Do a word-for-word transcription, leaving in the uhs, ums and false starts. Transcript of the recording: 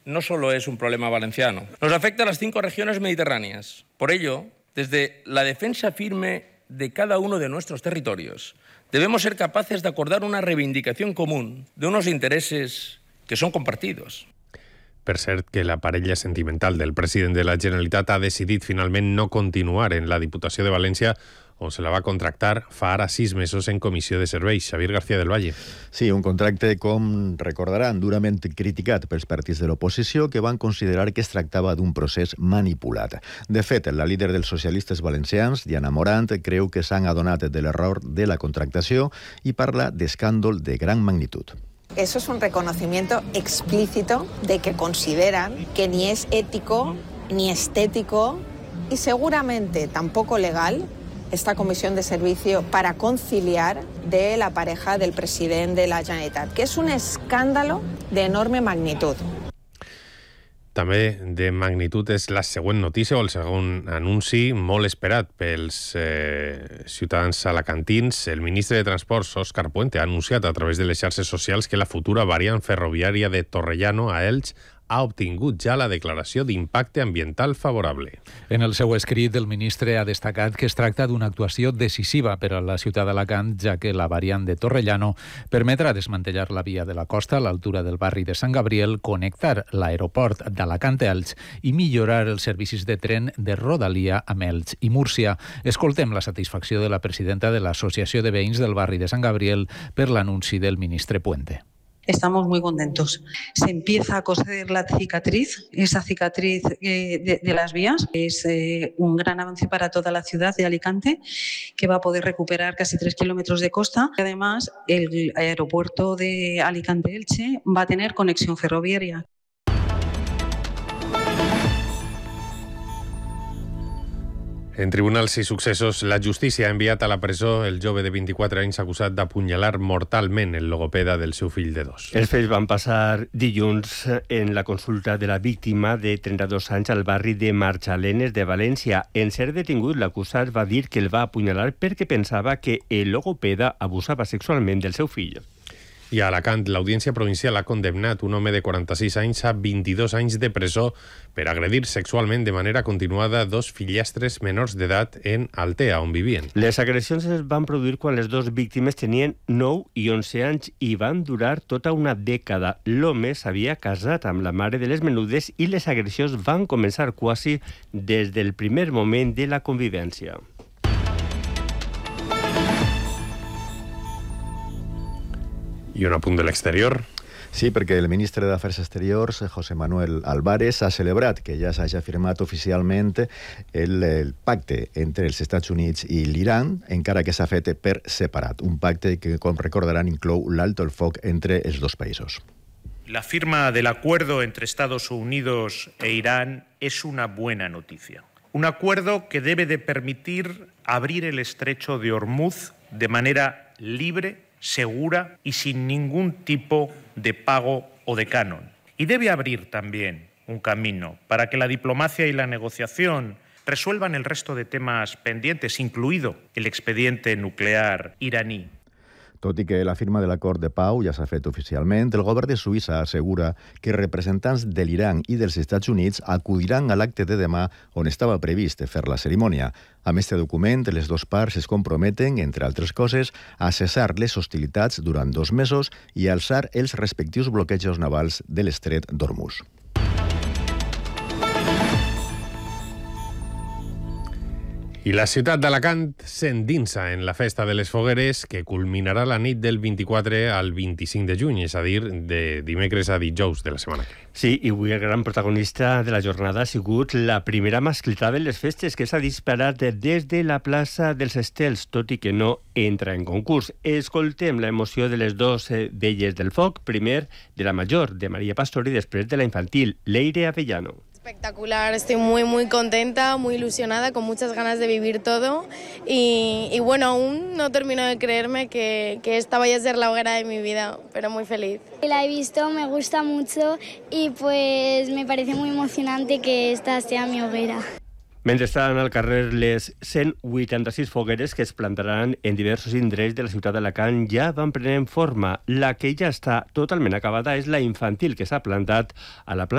no solo es un problema valenciano, nos afecta a las cinco regiones mediterráneas. Por ello, desde la defensa firme de cada uno de nuestros territorios, debemos ser capaces de acordar una reivindicación común de unos intereses que son compartidos. Per cert, que la parella sentimental del president de la Generalitat ha decidit finalment no continuar en la Diputació de València, on se la va contractar fa ara sis mesos en comissió de serveis. Xavier García del Valle. Sí, un contracte, com recordaran, durament criticat pels partits de l'oposició, que van considerar que es tractava d'un procés manipulat. De fet, la líder dels socialistes valencians, Diana Morant, creu que s'han adonat de l'error de la contractació i parla d'escàndol de gran magnitud. Eso es un reconocimiento explícito de que consideran que ni es ético, ni estético y seguramente tampoco legal esta comisión de servicio para conciliar de la pareja del presidente de la Generalitat, que es un escándalo de enorme magnitud. També de magnitud és la següent notícia o el segon anunci molt esperat pels eh, ciutadans alacantins. El ministre de Transports, Òscar Puente, ha anunciat a través de les xarxes socials que la futura variant ferroviària de Torrellano a Elx ha obtingut ja la declaració d'impacte ambiental favorable. En el seu escrit, el ministre ha destacat que es tracta d'una actuació decisiva per a la ciutat d'Alacant, ja que la variant de Torrellano permetrà desmantellar la via de la costa a l'altura del barri de Sant Gabriel, connectar l'aeroport d'Alacant-Elx i millorar els servicis de tren de Rodalia amb Elx i Múrcia. Escoltem la satisfacció de la presidenta de l'Associació de Veïns del barri de Sant Gabriel per l'anunci del ministre Puente. Estamos muy contentos. Se empieza a coser la cicatriz, esa cicatriz eh, de, de las vías. Es eh, un gran avance para toda la ciudad de Alicante, que va a poder recuperar casi tres kilómetros de costa. Además, el aeropuerto de Alicante-Elche va a tener conexión ferroviaria. En tribunals i successos, la justícia ha enviat a la presó el jove de vint-i-quatre anys acusat d'apunyalar mortalment el logopeda del seu fill de dos. Els fets van passar dilluns en la consulta de la víctima de trenta-dos anys al barri de Marxalenes de València. En ser detingut, l'acusat va dir que el va apunyalar perquè pensava que el logopeda abusava sexualment del seu fill. I a Alacant, l'Audiència Provincial ha condemnat un home de quaranta-sis anys a vint-i-dos anys de presó per agredir sexualment de manera continuada dos fillastres menors d'edat en Altea, on vivien. Les agressions es van produir quan les dues víctimes tenien nou i onze anys i van durar tota una dècada. L'home s'havia casat amb la mare de les menudes i les agressions van començar quasi des del primer moment de la convivència. I un apunt de l'exterior. Sí, perquè el ministre d'Afers Exteriors, José Manuel Álvarez, ha celebrat que ja s'hagi firmat oficialment el, el pacte entre els Estats Units i l'Iran, encara que s'ha fet per separat. Un pacte que, com recordaran, inclou l'alto el foc entre els dos països. La firma del acuerdo entre Estados Unidos e Irán es una buena noticia. Un acuerdo que debe de permitir abrir el estrecho de Hormuz de manera libre, segura y sin ningún tipo de pago o de canon. Y debe abrir también un camino para que la diplomacia y la negociación resuelvan el resto de temas pendientes, incluido el expediente nuclear iraní. Tot i que la firma de l'acord de pau ja s'ha fet oficialment, el govern de Suïssa assegura que representants de l'Iran i dels Estats Units acudiran a l'acte de demà on estava previst fer la cerimònia. Amb este document, les dues parts es comprometen, entre altres coses, a cessar les hostilitats durant dos mesos i a alçar els respectius bloquejos navals de l'estret d'Hormuz. I la ciutat d'Alacant s'endinsa en la festa de les fogueres que culminarà la nit del vint-i-quatre al vint-i-cinc de juny, és a dir, de dimecres a dijous de la setmana que ve. Sí, i avui el gran protagonista de la jornada ha sigut la primera masclitada de les festes que s'ha disparat des de la plaça dels Estels, tot i que no entra en concurs. Escoltem l'emoció de les dues velles del foc, primer de la major, de María Pastor, i després de la infantil, Leire Avellano. Espectacular, estoy muy muy contenta, muy ilusionada, con muchas ganas de vivir todo y, y bueno, aún no termino de creerme que, que esta vaya a ser la hoguera de mi vida, pero muy feliz. La he visto, me gusta mucho y pues me parece muy emocionante que esta sea mi hoguera. Mentre estan al carrer les cent vuitanta-sis fogueres que es plantaran en diversos indrets de la ciutat d'Alacant ja van prenent forma. La que ja està totalment acabada és la infantil que s'ha plantat a la plaça